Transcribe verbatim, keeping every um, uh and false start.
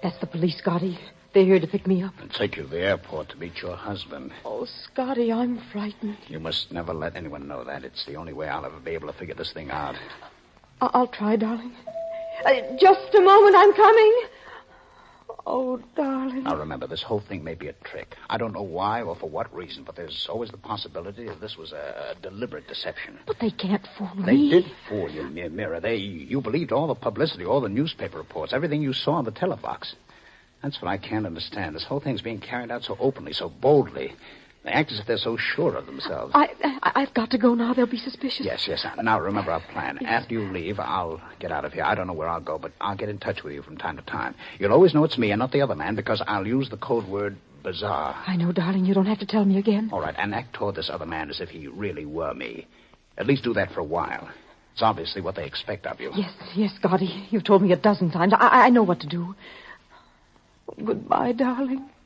That's the police, Scotty. They're here to pick me up. And take you to the airport to meet your husband. Oh, Scotty, I'm frightened. You must never let anyone know that. It's the only way I'll ever be able to figure this thing out. I- I'll try, darling. Uh, just a moment, I'm coming. Oh, darling. Now, remember, this whole thing may be a trick. I don't know why or for what reason, but there's always the possibility that this was a deliberate deception. But they can't fool They me. did fool you, Mira. They, you believed all the publicity, all the newspaper reports, everything you saw on the televox. That's what I can't understand. This whole thing's being carried out so openly, so boldly. They act as if they're so sure of themselves. I, I, I've got to go now. They'll be suspicious. Yes, yes. Now, remember our plan. Yes. After you leave, I'll get out of here. I don't know where I'll go, but I'll get in touch with you from time to time. You'll always know it's me and not the other man because I'll use the code word bizarre. I know, darling. You don't have to tell me again. All right, and act toward this other man as if he really were me. At least do that for a while. It's obviously what they expect of you. Yes, yes, Scotty. You've told me a dozen times. I, I know what to do. Goodbye, darling.